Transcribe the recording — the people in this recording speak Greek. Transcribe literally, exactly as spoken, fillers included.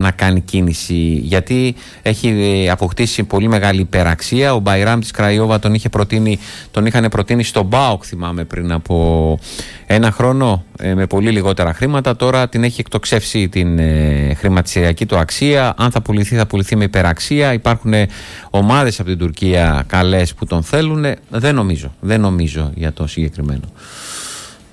να κάνει κίνηση, γιατί έχει αποκτήσει πολύ μεγάλη υπεραξία. Ο Μπαϊράμ της Κραϊόβα τον, είχε προτείνει, τον είχαν προτείνει στον ΠΑΟΚ, θυμάμαι, πριν από ένα χρόνο, ε, με πολύ λιγότερα χρήματα. Τώρα την έχει εκτοξεύσει την ε, χρηματιστηριακή του αξία. Αν θα πουληθεί, θα πουληθεί με υπεραξία. Υπάρχουν ε, ομάδες από την Τουρκία καλές που τον θέλουν. Δεν νομίζω, δεν νομίζω για το συγκεκριμένο.